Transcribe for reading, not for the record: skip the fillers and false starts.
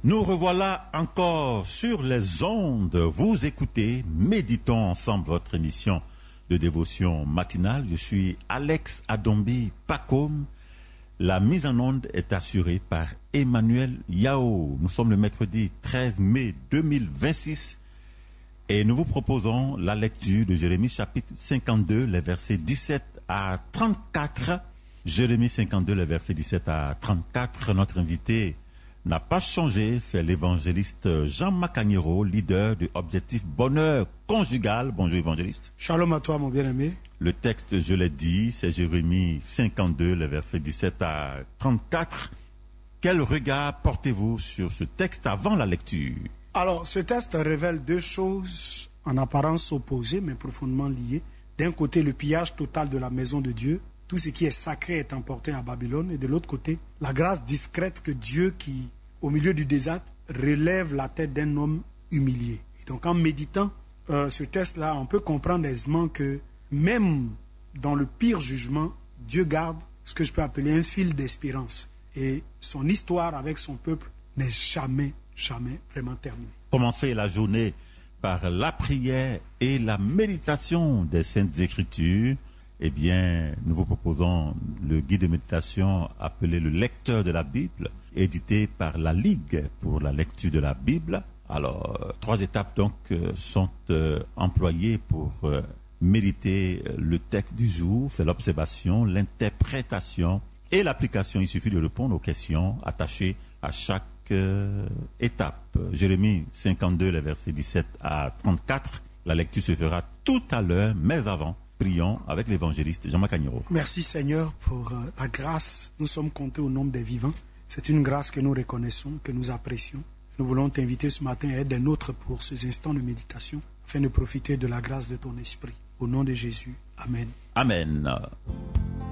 Nous revoilà encore sur les ondes. Vous écoutez Méditons ensemble, votre émission de dévotion matinale. Je suis Alex Adombi Pacôme. La mise en onde est assurée par Emmanuel Yao. Nous sommes le mercredi 13 mai 2026 et nous vous proposons la lecture de Jérémie chapitre 52, les versets 17 à 34. Jérémie 52, les versets 17 à 34. Notre invité n'a pas changé, c'est l'évangéliste Jean Macaniero, leader de Objectif Bonheur Conjugal. Bonjour évangéliste. Shalom à toi mon bien-aimé. Le texte, je l'ai dit, c'est Jérémie 52, les versets 17 à 34. Quel regard portez-vous sur ce texte avant la lecture? Alors, ce texte révèle deux choses en apparence opposées mais profondément liées. D'un côté, le pillage total de la maison de Dieu. Tout ce qui est sacré est emporté à Babylone. Et de l'autre côté, la grâce discrète que Dieu, qui, au milieu du désastre, relève la tête d'un homme humilié. Et donc, en méditant ce texte-là, on peut comprendre aisément que même dans le pire jugement, Dieu garde ce que je peux appeler un fil d'espérance. Et son histoire avec son peuple n'est jamais vraiment terminée. Commencez la journée par la prière et la méditation des Saintes Écritures. Eh bien, nous vous proposons le guide de méditation appelé le lecteur de la Bible, édité par la Ligue pour la lecture de la Bible. Alors, 3 étapes donc sont employées pour méditer le texte du jour. C'est l'observation, l'interprétation et l'application. Il suffit de répondre aux questions attachées à chaque étape. Jérémie 52, les versets 17 à 34. La lecture se fera tout à l'heure, mais avant, prions avec l'évangéliste Jean Macaniero. Merci Seigneur pour la grâce. Nous sommes comptés au nombre des vivants. C'est une grâce que nous reconnaissons, que nous apprécions. Nous voulons t'inviter ce matin à être des nôtres pour ces instants de méditation, afin de profiter de la grâce de ton esprit. Au nom de Jésus. Amen. Amen.